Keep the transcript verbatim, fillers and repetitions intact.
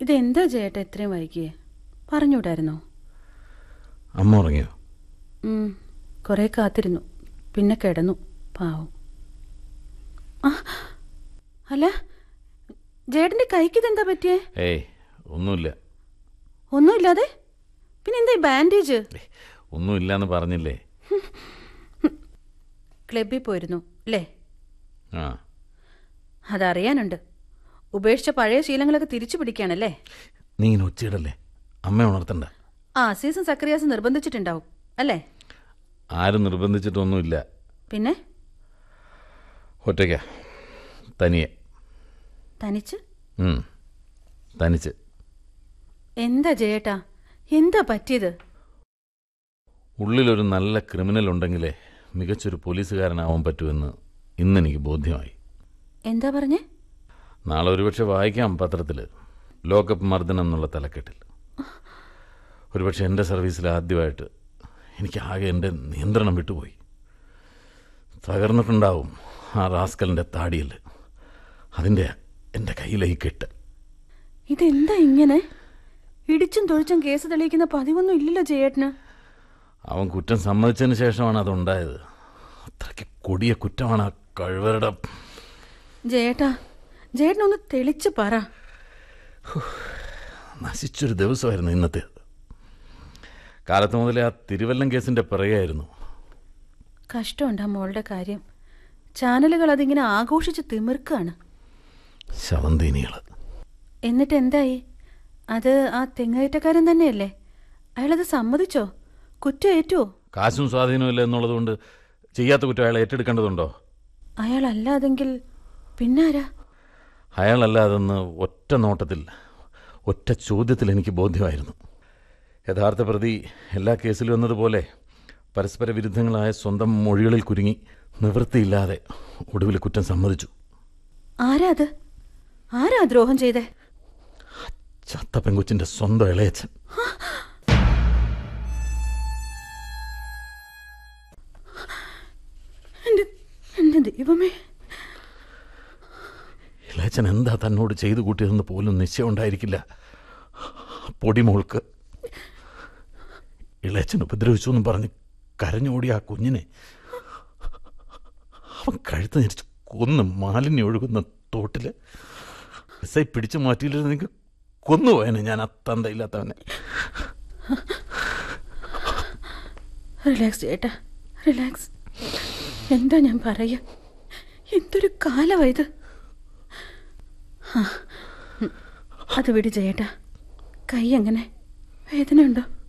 ഇതെന്താ ചേട്ടാ ഇത്രയും വൈകിയേ? പറഞ്ഞുകൂടായിരുന്നോ? അമ്മ ഉറങ്ങിയോ? കുറേ കാത്തിരുന്നു, പിന്നെ കിടന്നു. പാവം. ആ അല്ല, ജേട്ടൻ്റെ കൈക്ക് ഇതെന്താ പറ്റിയേ? ഏയ് ഒന്നുമില്ല. ഒന്നുമില്ലാതെ പിന്നെ എന്താ ഈ ബാൻഡേജ്? ഒന്നുമില്ലാന്ന് പറഞ്ഞില്ലേ. ക്ലബിൽ പോയിരുന്നു അല്ലേ? ആ, അതറിയാനുണ്ട്. ഉപേക്ഷിച്ച പഴയ ശീലങ്ങളൊക്കെ തിരിച്ചു പിടിക്കുകയാണല്ലേ? നീ ഇങ്ങനെ ഒച്ചയിടല്ലേ, അമ്മ ഉണർത്തണ്ട. ആ സീസൺ സക്രിയാസ് നിർബന്ധിച്ചിട്ടുണ്ടാവും അല്ലേ? ആരും നിർബന്ധിച്ചിട്ടൊന്നുമില്ല. പിന്നെ ഒറ്റയ്ക്ക, തനിയെ. തനിച്ച്? തനിച്ച്. എന്താ ജയേട്ടാ, എന്താ പറ്റിയത്? ഉള്ളിലൊരു നല്ല ക്രിമിനൽ ഉണ്ടെങ്കിലേ മികച്ചൊരു പോലീസുകാരനാവാൻ പറ്റുമെന്ന് ഇന്നെനിക്ക് ബോധ്യമായി. എന്താ പറഞ്ഞേ? നാളെ ഒരുപക്ഷെ വായിക്കാം പത്രത്തിൽ, ലോക്കപ്പ് മർദ്ദനം എന്നുള്ള തലക്കെട്ടിൽ. ഒരുപക്ഷെ എൻ്റെ സർവീസിൽ ആദ്യമായിട്ട് എനിക്ക് ആകെ എൻ്റെ നിയന്ത്രണം വിട്ടുപോയി. തകർന്നിട്ടുണ്ടാവും ആ റാസ്കലിൻ്റെ താടിയിൽ. അതിൻ്റെ എൻ്റെ കയ്യിലേക്ക് കെട്ട്. ഇതെന്താ ഇങ്ങനെ? ഇടിച്ചും തൊഴിച്ചും കേസ് തെളിയിക്കുന്ന പതിവൊന്നും ഇല്ലല്ലോ ജയേട്ടന്. അവൻ കുറ്റം സമ്മതിച്ചതിന് ശേഷമാണ് അതുണ്ടായത്. അത്രയ്ക്ക് കൊടിയ കുറ്റമാണ് ആ കഴിവരുടെ. ജയേട്ടാ, ജയേട്ടനൊന്ന് തെളിച്ച് പറ. നശിച്ചൊരു ദിവസമായിരുന്നു ഇന്നത്തെ. കാലത്ത് മുതലേ ആ തിരുവല്ലം കേസിൻ്റെ പിറകെയായിരുന്നു. കഷ്ടമുണ്ട് ആ മോളുടെ കാര്യം. ചാനലുകൾ അതിങ്ങനെ ആഘോഷിച്ച് തിമിർക്കാണ്. ശവന്തീനികൾ. എന്നിട്ട് എന്തായി? അത് ആ തെങ്ങേറ്റക്കാരൻ തന്നെയല്ലേ? അയാളത് സമ്മതിച്ചോ? കുറ്റം ഏറ്റുവോ? കാശും സ്വാധീനവും ഇല്ല എന്നുള്ളത് കൊണ്ട് ചെയ്യാത്ത കുറ്റം അയാൾ ഏറ്റെടുക്കേണ്ടതുണ്ടോ? അയാളല്ലാതെങ്കിൽ പിന്നാരാ? അയാളല്ലാതെന്ന് ഒറ്റ നോട്ടത്തിൽ, ഒറ്റ ചോദ്യത്തിൽ എനിക്ക് ബോധ്യമായിരുന്നു. യഥാർത്ഥ പ്രതി എല്ലാ കേസിലും എന്നതുപോലെ പരസ്പര വിരുദ്ധങ്ങളായ സ്വന്തം മൊഴികളിൽ കുരുങ്ങി നിവൃത്തിയില്ലാതെ ഒടുവിൽ കുറ്റം സമ്മതിച്ചു. ആരാ അത്? ആരാ ദ്രോഹം ചെയ്തേ? ചത്ത പെങ്കൊച്ചിന്റെ സ്വന്തം ഇളയച്ചൻ. എന്റെ ദൈവമേ! ഇളയച്ചൻ എന്താ തന്നോട് ചെയ്തു കൂട്ടിയതെന്ന് പോലും നിശ്ചയം ഉണ്ടായിരിക്കില്ല പൊടിമോൾക്ക്. ഇളയച്ചൻ ഉപദ്രവിച്ചു എന്നും പറഞ്ഞ് കരഞ്ഞോടി ആ കുഞ്ഞിനെ അവൻ കഴുത്ത് ഞെരിച്ച് കൊന്ന് മാലിന്യം ഒഴുകുന്ന തോട്ടില് എസ് ഐ പിടിച്ചു മാറ്റിയില്ലെങ്കിൽ കൊന്നുപോയനെ ഞാൻ. ആ തന്തയില്ലാത്തവനെ. റിലാക്സ് ചേട്ടാ, റിലാക്സ്. എന്താ ഞാൻ പറയാ? എന്തൊരു കാലമായത്. അത് വിട് ചേട്ടാ. കൈ എങ്ങനെ? വേദനയുണ്ടോ?